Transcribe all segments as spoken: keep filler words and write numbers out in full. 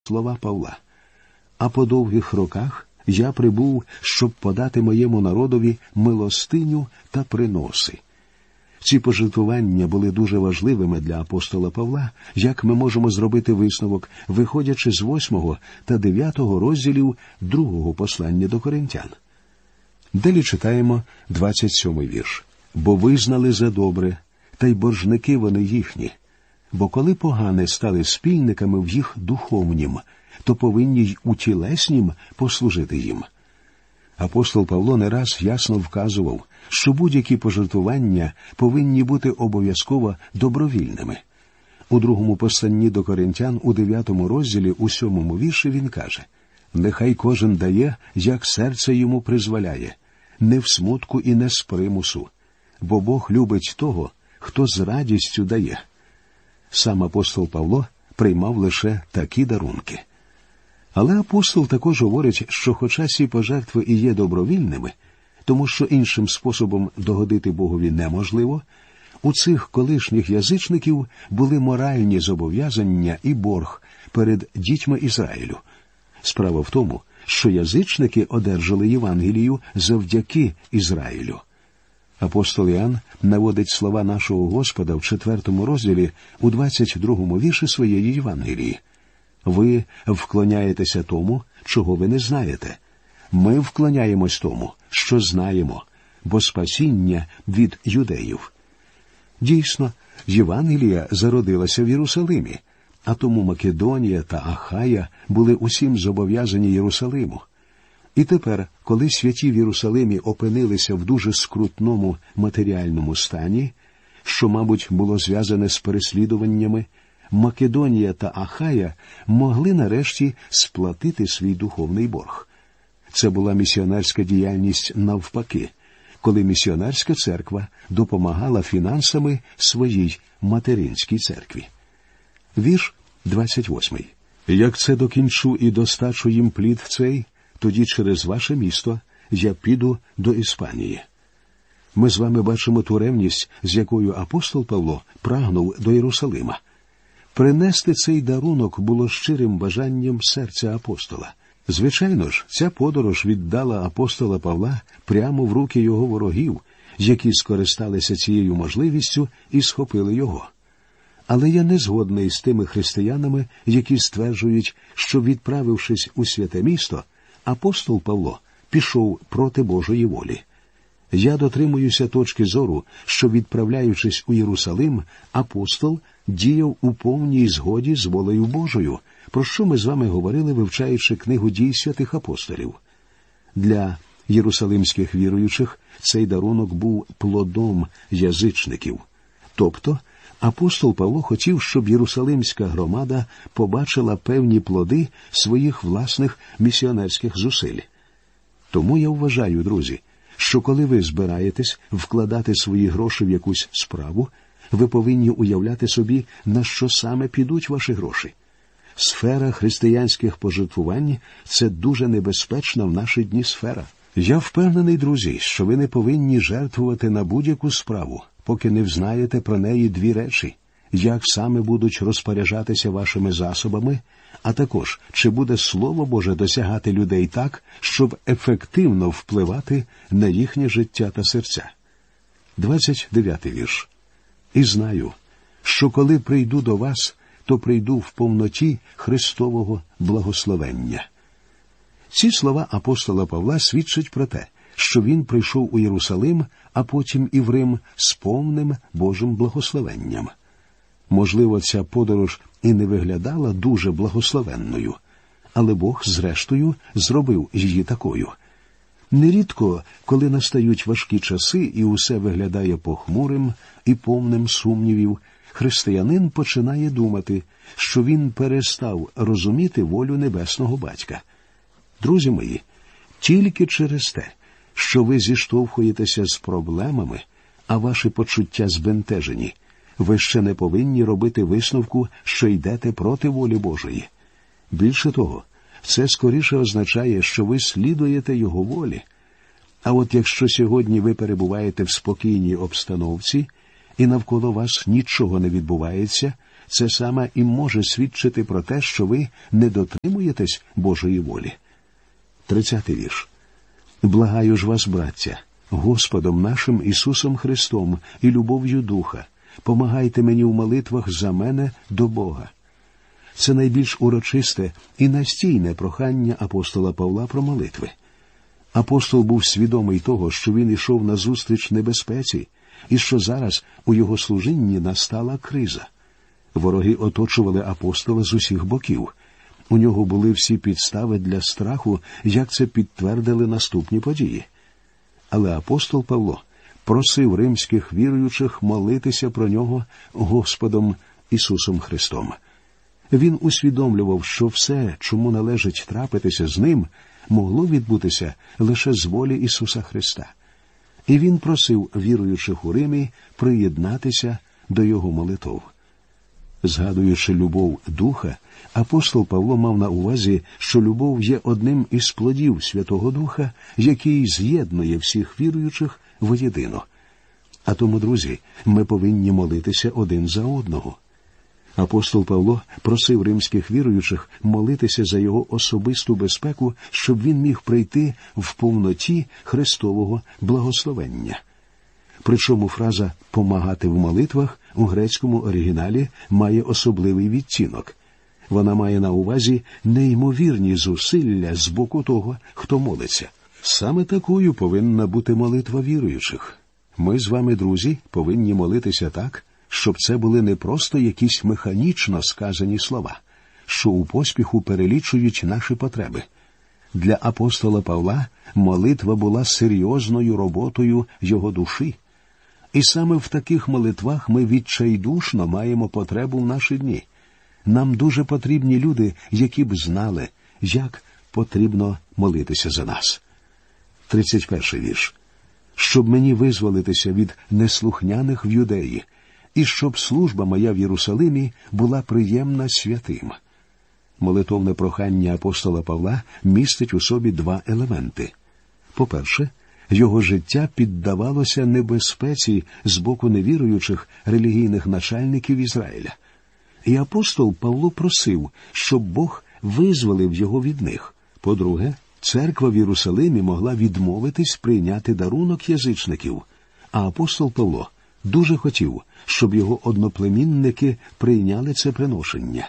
слова Павла. «А по довгих роках я прибув, щоб подати моєму народові милостиню та приноси». Ці пожертвування були дуже важливими для апостола Павла, як ми можемо зробити висновок, виходячи з восьмого та дев'ятого розділів другого послання до Коринтян. Далі читаємо двадцять сьомий вірш. «Бо визнали за добре, та й боржники вони їхні. Бо коли погане стали спільниками в їх духовнім, то повинні й у тілеснім послужити їм». Апостол Павло не раз ясно вказував, що будь-які пожертвування повинні бути обов'язково добровільними. У другому посланні до Коринтян у дев'ятому розділі у сьомому вірші він каже: «Нехай кожен дає, як серце йому призволяє, не в смутку і не з примусу, бо Бог любить того, хто з радістю дає». Сам апостол Павло приймав лише такі дарунки. Але апостол також говорить, що хоча ці пожертви і є добровільними, тому що іншим способом догодити Богові неможливо, у цих колишніх язичників були моральні зобов'язання і борг перед дітьми Ізраїлю. Справа в тому, що язичники одержали Євангелію завдяки Ізраїлю. Апостол Іоанн наводить слова нашого Господа в четвертому розділі у двадцять другому вірші своєї Євангелії. «Ви вклоняєтеся тому, чого ви не знаєте. Ми вклоняємось тому, що знаємо, бо спасіння від юдеїв». Дійсно, Євангелія зародилася в Єрусалимі, а тому Македонія та Ахая були усім зобов'язані Єрусалиму. І тепер, коли святі в Єрусалимі опинилися в дуже скрутному матеріальному стані, що, мабуть, було зв'язане з переслідуваннями, Македонія та Ахая могли нарешті сплатити свій духовний борг. Це була місіонерська діяльність навпаки, коли місіонерська церква допомагала фінансами своїй материнській церкві. Вірш двадцять восьмий. «Як це докінчу і достачу їм плід цей, тоді через ваше місто я піду до Іспанії». Ми з вами бачимо ту ревність, з якою апостол Павло прагнув до Єрусалима. Принести цей дарунок було щирим бажанням серця апостола. Звичайно ж, ця подорож віддала апостола Павла прямо в руки його ворогів, які скористалися цією можливістю і схопили його. Але я не згодний з тими християнами, які стверджують, що, відправившись у святе місто, апостол Павло пішов проти Божої волі. Я дотримуюся точки зору, що, відправляючись у Єрусалим, апостол діяв у повній згоді з волею Божою, про що ми з вами говорили, вивчаючи книгу «Дій святих апостолів». Для єрусалимських віруючих цей дарунок був плодом язичників. Тобто, апостол Павло хотів, щоб єрусалимська громада побачила певні плоди своїх власних місіонерських зусиль. Тому я вважаю, друзі, що коли ви збираєтесь вкладати свої гроші в якусь справу, ви повинні уявляти собі, на що саме підуть ваші гроші. Сфера християнських пожертвувань – це дуже небезпечна в наші дні сфера. Я впевнений, друзі, що ви не повинні жертвувати на будь-яку справу, поки не взнаєте про неї дві речі – як саме будуть розпоряджатися вашими засобами, а також, чи буде Слово Боже досягати людей так, щоб ефективно впливати на їхнє життя та серця. двадцять дев'ятий вірш. «І знаю, що коли прийду до вас, то прийду в повноті Христового благословення». Ці слова апостола Павла свідчать про те, що він прийшов у Єрусалим, а потім і в Рим з повним Божим благословенням. Можливо, ця подорож і не виглядала дуже благословенною, але Бог, зрештою, зробив її такою. Нерідко, коли настають важкі часи і усе виглядає похмурим і повним сумнівів, християнин починає думати, що він перестав розуміти волю Небесного Батька. Друзі мої, тільки через те, що ви зіштовхуєтеся з проблемами, а ваші почуття збентежені, ви ще не повинні робити висновку, що йдете проти волі Божої. Більше того, це скоріше означає, що ви слідуєте Його волі. А от якщо сьогодні ви перебуваєте в спокійній обстановці, і навколо вас нічого не відбувається, це саме і може свідчити про те, що ви не дотримуєтесь Божої волі. Тридцятий вірш. «Благаю ж вас, браття, Господом нашим Ісусом Христом і любов'ю Духа, помагайте мені в молитвах за мене до Бога». Це найбільш урочисте і настійне прохання апостола Павла про молитви. Апостол був свідомий того, що він ішов назустріч небезпеці, і що зараз у його служінні настала криза. Вороги оточували апостола з усіх боків. У нього були всі підстави для страху, як це підтвердили наступні події. Але апостол Павло просив римських віруючих молитися про нього Господом Ісусом Христом. Він усвідомлював, що все, чому належить трапитися з ним, могло відбутися лише з волі Ісуса Христа. І він просив віруючих у Римі приєднатися до його молитов. Згадуючи любов Духа, апостол Павло мав на увазі, що любов є одним із плодів Святого Духа, який з'єднує всіх віруючих воєдино. А тому, друзі, ми повинні молитися один за одного. Апостол Павло просив римських віруючих молитися за його особисту безпеку, щоб він міг прийти в повноті Христового благословення. Причому фраза «помагати в молитвах» у грецькому оригіналі має особливий відтінок. Вона має на увазі неймовірні зусилля з боку того, хто молиться. Саме такою повинна бути молитва віруючих. Ми з вами, друзі, повинні молитися так, щоб це були не просто якісь механічно сказані слова, що у поспіху перелічують наші потреби. Для апостола Павла молитва була серйозною роботою його душі. І саме в таких молитвах ми відчайдушно маємо потребу в наші дні. Нам дуже потрібні люди, які б знали, як потрібно молитися за нас. тридцять перший вірш. «Щоб мені визволитися від неслухняних в Юдеї, і щоб служба моя в Єрусалимі була приємна святим». Молитовне прохання апостола Павла містить у собі два елементи. По-перше, його життя піддавалося небезпеці з боку невіруючих релігійних начальників Ізраїля. І апостол Павло просив, щоб Бог визволив його від них. По-друге, церква в Єрусалимі могла відмовитись прийняти дарунок язичників, а апостол Павло дуже хотів, щоб його одноплемінники прийняли це приношення.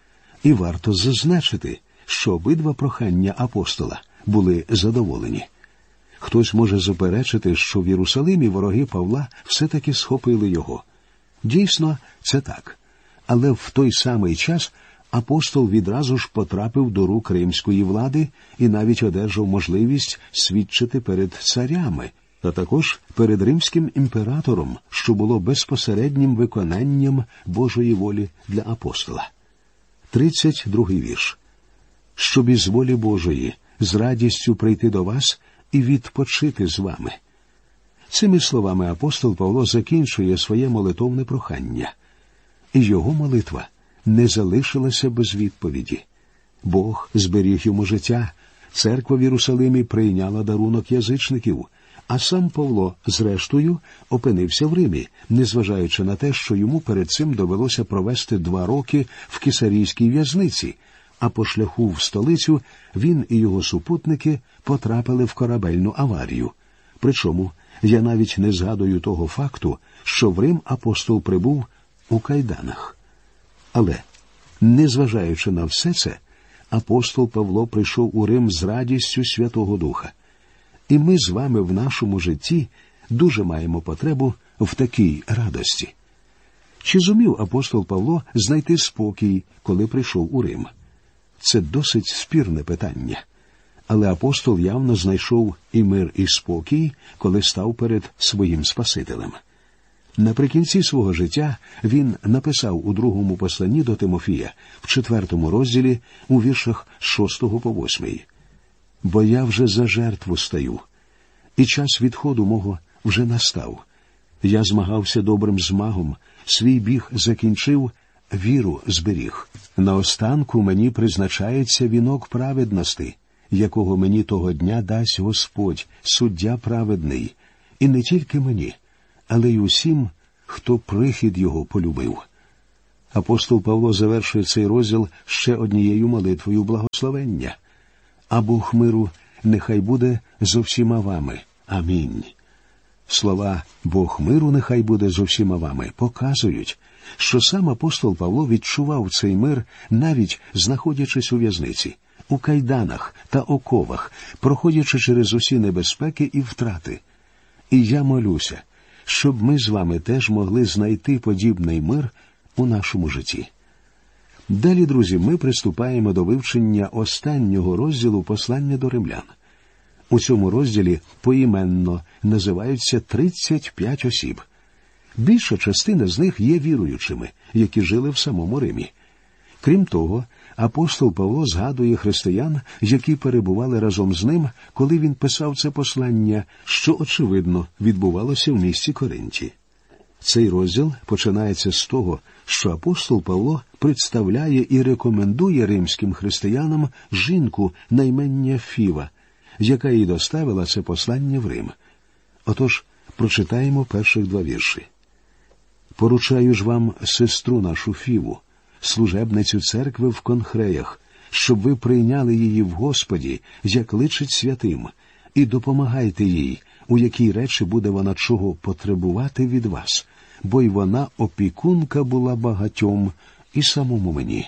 І варто зазначити, що обидва прохання апостола були задоволені. Хтось може заперечити, що в Єрусалимі вороги Павла все-таки схопили його. Дійсно, це так. Але в той самий час апостол відразу ж потрапив до рук римської влади і навіть одержав можливість свідчити перед царями, а також перед римським імператором, що було безпосереднім виконанням Божої волі для апостола. тридцять другий вірш. «Щоб із волі Божої з радістю прийти до вас і відпочити з вами». Цими словами апостол Павло закінчує своє молитовне прохання. І його молитва не залишилася без відповіді. Бог зберіг йому життя, церква в Єрусалимі прийняла дарунок язичників, а сам Павло, зрештою, опинився в Римі, незважаючи на те, що йому перед цим довелося провести два роки в кесарійській в'язниці, а по шляху в столицю він і його супутники потрапили в корабельну аварію. Причому я навіть не згадую того факту, що в Рим апостол прибув у кайданах. Але, незважаючи на все це, апостол Павло прийшов у Рим з радістю Святого Духа. І ми з вами в нашому житті дуже маємо потребу в такій радості. Чи зумів апостол Павло знайти спокій, коли прийшов у Рим? Це досить спірне питання. Але апостол явно знайшов і мир, і спокій, коли став перед своїм Спасителем. Наприкінці свого життя він написав у другому посланні до Тимофія, в четвертому розділі, у віршах з шостого по восьмий. «Бо я вже за жертву стаю, і час відходу мого вже настав. Я змагався добрим змагом, свій біг закінчив, віру зберіг. Наостанку мені призначається вінок праведності, якого мені того дня дасть Господь, суддя праведний, і не тільки мені, але й усім, хто прихід його полюбив». Апостол Павло завершує цей розділ ще однією молитвою благословення. А Бог миру нехай буде зо всіма вами. Амінь. Слова «Бог миру нехай буде зо всіма вами» показують, що сам апостол Павло відчував цей мир, навіть знаходячись у в'язниці, у кайданах та оковах, проходячи через усі небезпеки і втрати. І я молюся, щоб ми з вами теж могли знайти подібний мир у нашому житті. Далі, друзі, ми приступаємо до вивчення останнього розділу послання до римлян. У цьому розділі поіменно називаються тридцять п'ять осіб. Більша частина з них є віруючими, які жили в самому Римі. Крім того, апостол Павло згадує християн, які перебували разом з ним, коли він писав це послання, що, очевидно, відбувалося в місті Коринті. Цей розділ починається з того, що апостол Павло представляє і рекомендує римським християнам жінку на ім'я Фіва, яка й доставила це послання в Рим. Отож, прочитаємо перших два вірші. «Поручаю ж вам сестру нашу Фіву, служебницю церкви в Конхреях, щоб ви прийняли її в Господі, як личить святим, і допомагайте їй, у якій речі буде вона чого потребувати від вас, бо й вона опікунка була багатьом і самому мені».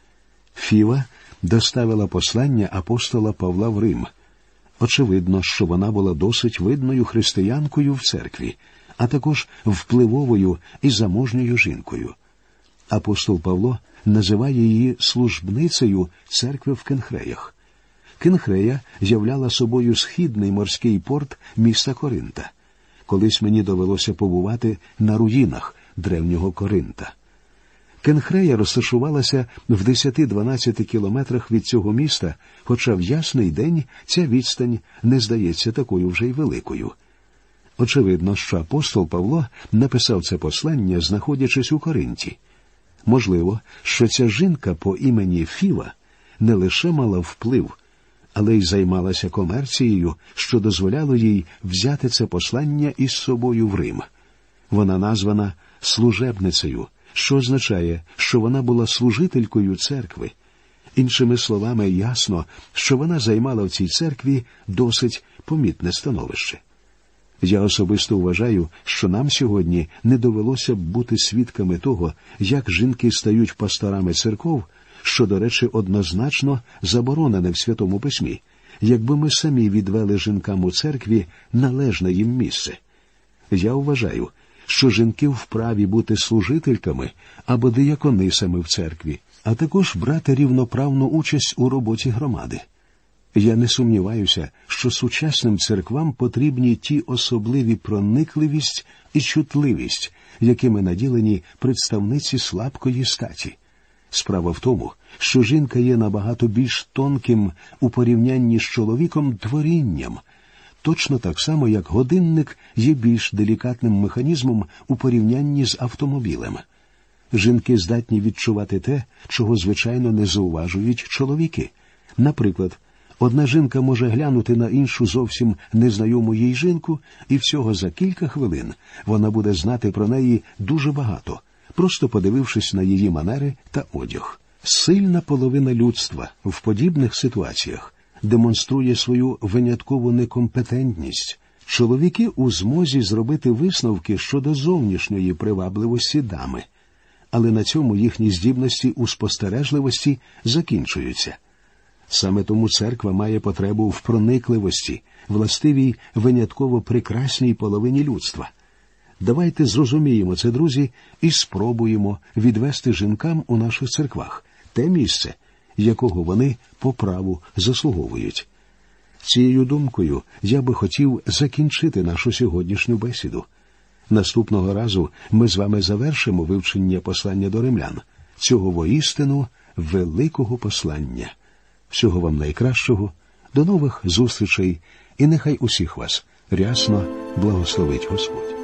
Фіва доставила послання апостола Павла в Рим. Очевидно, що вона була досить видною християнкою в церкві, а також впливовою і заможньою жінкою. Апостол Павло називає її службницею церкви в Кенхреях. Кенхрея являла собою східний морський порт міста Коринта. Колись мені довелося побувати на руїнах древнього Коринта. Кенхрея розташувалася в десять-дванадцять кілометрах від цього міста, хоча в ясний день ця відстань не здається такою вже й великою. Очевидно, що апостол Павло написав це послання, знаходячись у Коринті. Можливо, що ця жінка по імені Фіва не лише мала вплив, але й займалася комерцією, що дозволяло їй взяти це послання із собою в Рим. Вона названа служебницею, що означає, що вона була служителькою церкви. Іншими словами, ясно, що вона займала в цій церкві досить помітне становище. Я особисто вважаю, що нам сьогодні не довелося б бути свідками того, як жінки стають пасторами церков, що, до речі, однозначно заборонене в Святому Письмі, якби ми самі відвели жінкам у церкві належне їм місце. Я вважаю, що жінки вправі бути служительками або дияконисами в церкві, а також брати рівноправну участь у роботі громади. Я не сумніваюся, що сучасним церквам потрібні ті особливі проникливість і чутливість, якими наділені представниці слабкої статі. Справа в тому, що жінка є набагато більш тонким у порівнянні з чоловіком творінням, точно так само, як годинник є більш делікатним механізмом у порівнянні з автомобілем. Жінки здатні відчувати те, чого, звичайно, не зауважують чоловіки. Наприклад, одна жінка може глянути на іншу зовсім незнайому їй жінку, і всього за кілька хвилин вона буде знати про неї дуже багато, просто подивившись на її манери та одяг. Сильна половина людства в подібних ситуаціях демонструє свою виняткову некомпетентність. Чоловіки у змозі зробити висновки щодо зовнішньої привабливості дами, але на цьому їхні здібності у спостережливості закінчуються. Саме тому церква має потребу в проникливості, властивій винятково прекрасній половині людства. Давайте зрозуміємо це, друзі, і спробуємо відвести жінкам у наших церквах те місце, якого вони по праву заслуговують. Цією думкою я би хотів закінчити нашу сьогоднішню бесіду. Наступного разу ми з вами завершимо вивчення послання до римлян, цього воістину великого послання. Всього вам найкращого, до нових зустрічей, і нехай усіх вас рясно благословить Господь.